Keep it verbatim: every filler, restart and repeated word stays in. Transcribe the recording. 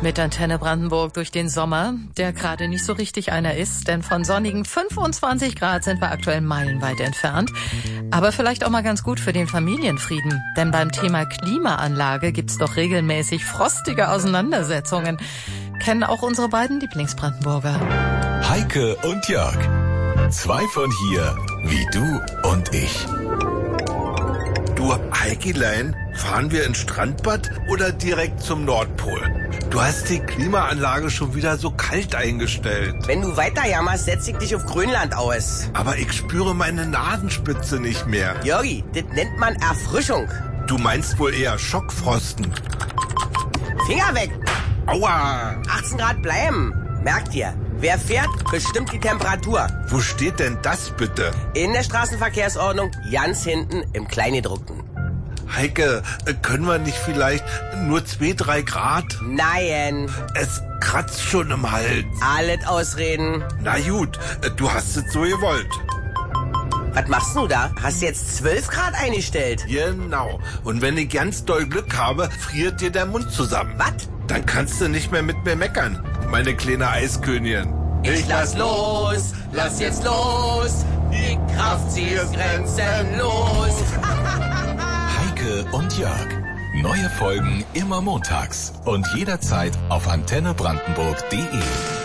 Mit Antenne Brandenburg durch den Sommer, der gerade nicht so richtig einer ist, denn von sonnigen fünfundzwanzig Grad sind wir aktuell meilenweit entfernt. Aber vielleicht auch mal ganz gut für den Familienfrieden, denn beim Thema Klimaanlage gibt's doch regelmäßig frostige Auseinandersetzungen. Kennen auch unsere beiden Lieblingsbrandenburger. Heike und Jörg. Zwei von hier, wie du und ich. Du, Heikilein, fahren wir ins Strandbad oder direkt zum Nordpol? Du hast die Klimaanlage schon wieder so kalt eingestellt. Wenn du weiter jammerst, setz ich dich auf Grönland aus. Aber ich spüre meine Nasenspitze nicht mehr. Jörgi, das nennt man Erfrischung. Du meinst wohl eher Schockfrosten. Finger weg! Aua! achtzehn Grad bleiben. Merkt ihr, wer fährt, bestimmt die Temperatur. Wo steht denn das bitte? In der Straßenverkehrsordnung, ganz hinten im Kleingedruckten. Heike, können wir nicht vielleicht nur zwei, drei Grad? Nein. Es kratzt schon im Hals. Alles Ausreden. Na gut, du hast es so gewollt. Was machst du da? Hast du jetzt zwölf Grad eingestellt? Genau. Und wenn ich ganz doll Glück habe, friert dir der Mund zusammen. Was? Dann kannst du nicht mehr mit mir meckern, meine kleine Eiskönigin. Ich lass los, lass jetzt los. Die Kraft, sie ist grenzenlos. Heike und Jörg. Neue Folgen immer montags und jederzeit auf antenne brandenburg punkt de.